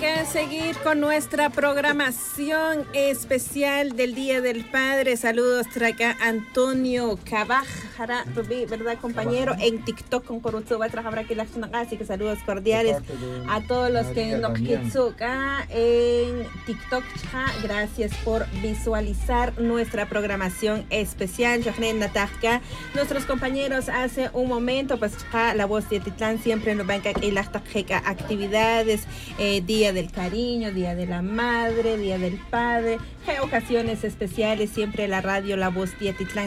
acá seguir con nuestra programación especial del Día del Padre. Saludos, traca Antonio Cabajara, ¿verdad, compañero? En TikTok con Corutsuba, trabajar aquí la así que saludos cordiales a todos los que nos quitsuka en TikTok. Gracias por visualizar nuestra programación especial. Nuestros compañeros hace un momento, pues la voz de Titlán siempre nos van a actividades. Día del cariño, Día de la Madre, Día del Padre, ocasiones especiales, siempre la radio, la voz de Titlán,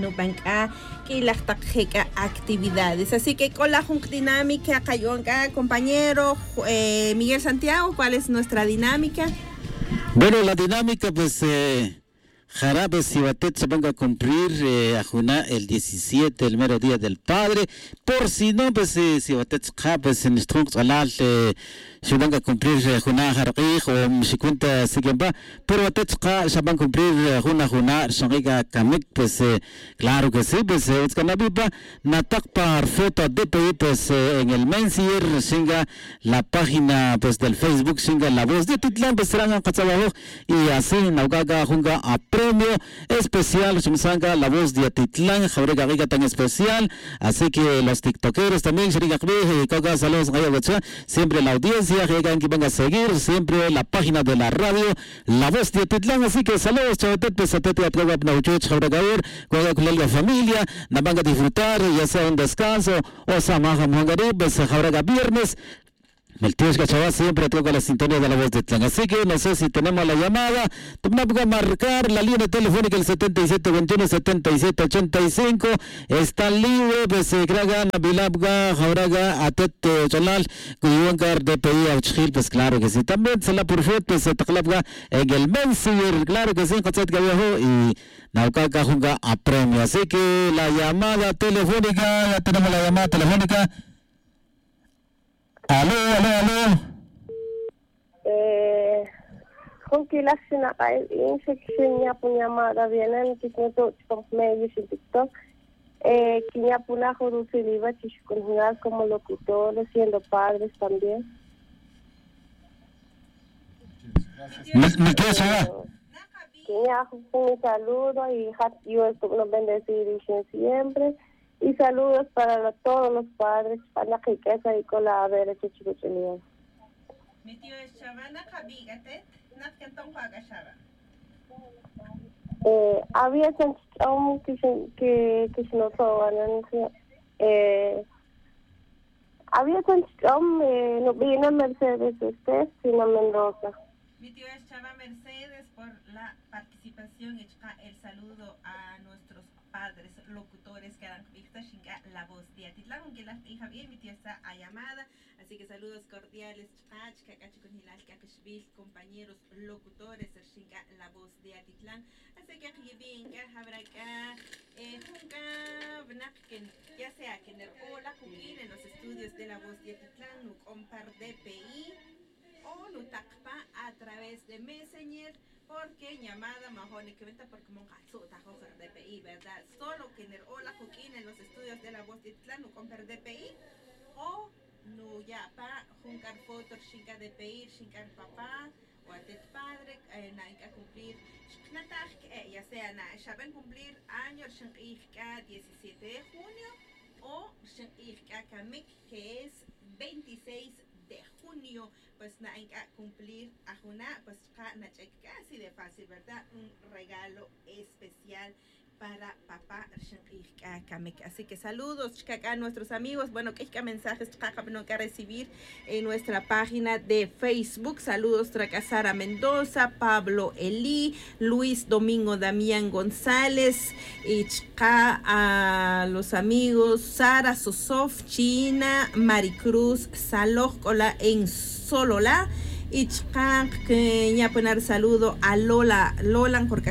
y las actividades. Así que con la dinámica, compañero Miguel Santiago, ¿cuál es nuestra dinámica? Bueno, la dinámica, pues, Jarabes si Batet se van a cumplir el 17, el mero Día del Padre. Por si no, pues, si Batet pues, en Strunks Alal, se van a cumplir Juna Jarqij o Mshikuenta Sigemba. Pero Batet se van a cumplir Juna Shariga Kamik, pues, claro que sí, pues, es que Nabiba, Natakpa foto DPI, pues, en el Mensier, Shinga, la página, pues, del Facebook, Shinga, la voz de Titlán, pues, serán a Katsabajo, y así, Naugaga, Junga, a premio especial, Shumsanga, la voz de Atitlán, Jabrega Riga tan especial, así que los tiktokeros también, Shariga y Coca, saludos, siempre la audiencia, que van a seguir, siempre la página de la radio, la voz de Atitlán, así que saludos, Chavetet, Pesatete, Atreva, Nauchuch, Jabrega, con la familia, nos van a disfrutar, ya sea un descanso, o Samaja Muhangarib, Jabrega viernes. El tío Escachabá siempre toca la sintonía de la voz de Tlán. Así que no sé si tenemos la llamada. Vamos a marcar la línea telefónica el 7721-7785. Está libre. Pues Graga, Nabilabga, Jauraga, Atet, Cholal, Cuyuancar, DPI, Auchil. Pues claro que sí. También se la perfecta, pues se taclabga en el Mensir. Claro que sí, en Cotzat Gaviajo y Naucaca Junga a premio. Así que la llamada telefónica, ya tenemos la llamada telefónica. Aló. Kung kilasi na kayo, yung section niya po niya marabianan, kisnito chikong medio si TikTok, kinya po na ako rusiliba, chishkunga como locutores, siendo padres también. ¿Me quieres hablar? Kinya ako po saludo y yo no bendecir siempre. Y saludos para todos los padres, para la riqueza y con la vera chichicuchelía. Mi tío es Chavana, Kabigate, Natkantong Pagashava. Había que se nos sobanan, había no vino Mercedes sino Mendoza. Mi tío es Chava Mercedes por la participación y el saludo a nuestros padres locutores que han visto la voz de Atitlán, aunque la hija bien mi tía está a llamada, así que saludos cordiales compañeros locutores la voz de Atitlán, así que bien habrá acá ya sea que en el hola en los estudios de la voz de Atitlán no compar DPI o no tacpa a través de Messenger, porque llamada majone que venta porque monjazo tajoja DPI, ¿verdad? Solo que en el hola Joaquín en los estudios de la voz de Tlán no comprar DPI o no ya pa juncar fotos shinka DPI shinka papá o atet padre na hay que cumplir ya sea na saben cumplir año shinka 17 de junio o shinka kamik que es 26 de junio, pues na hay que cumplir a Juna, pues casi de fácil, ¿verdad? Un regalo especial para papá. Así que saludos a nuestros amigos. Bueno, que mensajes que recibir en nuestra página de Facebook. Saludos a Sara Mendoza, Pablo Elí, Luis Domingo Damián González, y a los amigos Sara Sosof, China, Maricruz, Saloj, hola en Solola. Y que ya poner saludo a Lola porque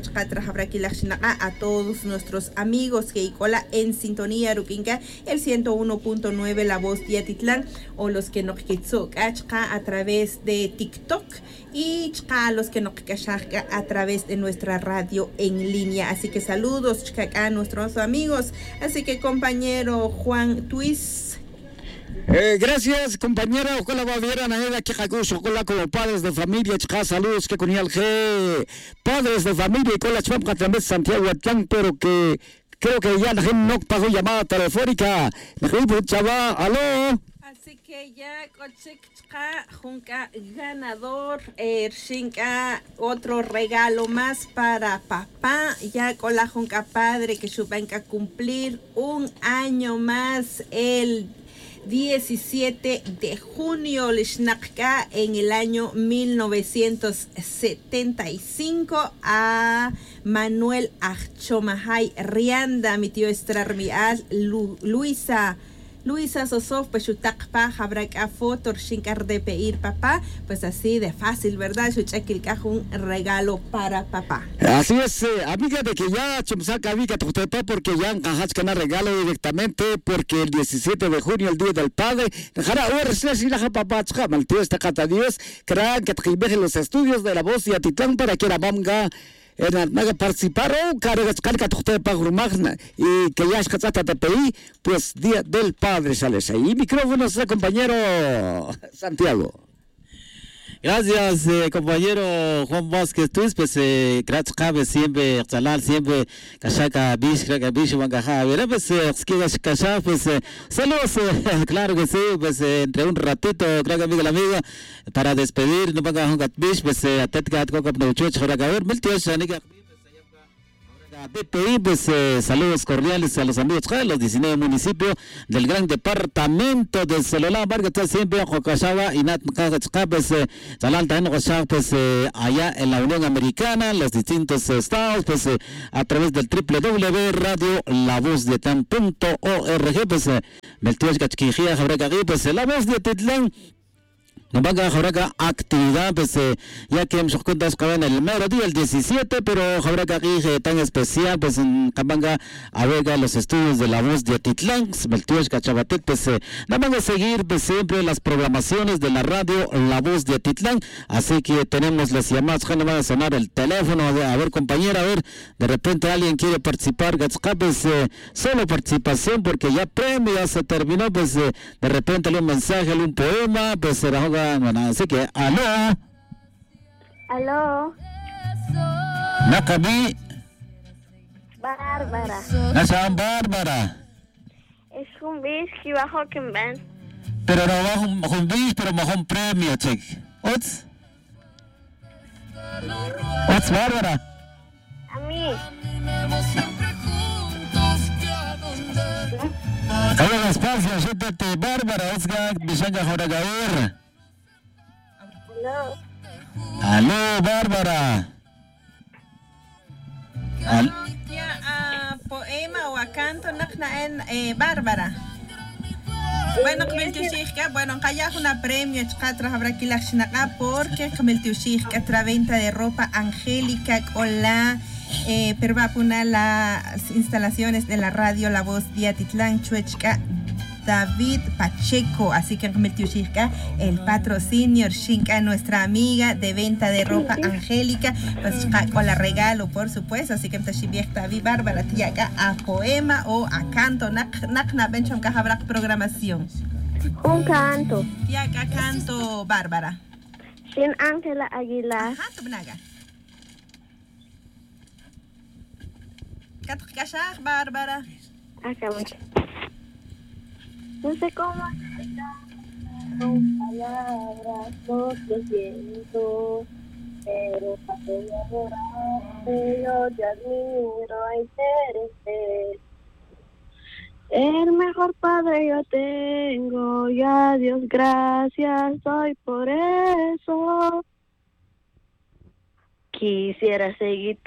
a todos nuestros amigos que cola en sintonía Ruquinca el 101.9 la voz de Atitlán o los que nos a través de TikTok y a los que nos a través de nuestra radio en línea. Así que saludos a nuestros amigos. Así que compañero Juan Tuis. Gracias, compañero. Ojalá va a ver a Naeda que ojalá como padres de familia, chicas, saludos que con el G, padres de familia y con la chmamca también Santiago Atlán, pero que creo que ya la gente no pagó llamada telefónica. Chava, aló. Así que ya Cochiccha, Junca ganador, Shinka, otro regalo más para papá, ya con la Junca padre que su banca cumplir un año más el 17 de junio, Lishnakka, en el año 1975, a Manuel Achomahai Rianda, mi tío Estrarmial, Luisa Sosof, pues su takpa, habrá foto, shinkar de pedir papá, pues así de fácil, ¿verdad? Su chequilcajo, un regalo para papá. Así es, amiga, de que ya chumsaca amiga tutepa porque ya encajás que regalo directamente porque el 17 de junio, el día del padre, dejará ahora si la papá chama, el tío está cata Dios, crean que te los estudios de La Voz de Atitlán para que la manga en participar o carga tutepa grumagna y que ya es cachata te pedí, pues día del padre sales ahí. Micrófonos, compañero Santiago. Gracias, compañero Juan Vázquez. Tú, pues, gracias, cabe siempre, Chalal, siempre, Cachaca, Bish, Craca, Bish, Wangaja. Verá, pues, Cachaca, pues, saludos, claro que sí, pues, entre un ratito, Craca, amiga, la amiga, para despedir, no ponga un Bish, pues, Atetka, Coca, Pneuchuch, Joraca, ver, Miltios, Anica. DPI, pues saludos cordiales a los amigos de los 19 municipios del gran departamento de Sololá, Vargas, siempre Jocachaba y Nat pues pues allá en la Unión Americana, los distintos estados, pues a través del www.radiolavozdetan.org, pues Meltios Gachquijía, Jabracagui, pues La Voz de Titlán. Nos van a haber actividad, pues ya que hemos contado en el mero día, el 17, pero habrá aquí tan especial, pues en Cabanga, a ver los estudios de La Voz de Atitlán, Meltios Cachabatet, pues vamos a seguir pues, siempre las programaciones de la radio La Voz de Atitlán, así que tenemos las llamadas, ya no van a sonar el teléfono, a ver compañera, a ver, de repente alguien quiere participar, pues solo participación, porque ya premio, ya se terminó, pues de repente un mensaje, un poema, pues será bueno, así que, aló. Aló. Nakabi. Bárbara. Nasaan Bárbara. Es un bis que bajo que ven. Pero no bajo un bis, pero bajo un premio, check. What's Bárbara? A mí. Habla despacio, siéntate, Bárbara, Osga, Bishanga Joragaur. Aló. Aló, Bárbara. Poema o a canto en Bárbara. Bueno, bueno, calla una premio, chatra habrá que la chinaka porque otra venta de ropa angélica con la pero va a poner las instalaciones de la radio La Voz de Atitlán, Chuechca David Pacheco, así que el patrocinio Shinka, nuestra amiga de venta de ropa angélica, pues con la regalo por supuesto, así que David Bárbara tiaga a poema o a canto nakna bencham habrá programación. Un canto. Tiaga canto Bárbara. Sin Ángela Aguilar. Ajá, tubnaga. Katkashah Bárbara. Acabamos. No sé cómo con palabras no te siento, pero para adorarte yo te admiro y te el mejor padre yo tengo, y a Dios gracias doy por eso. Quisiera seguir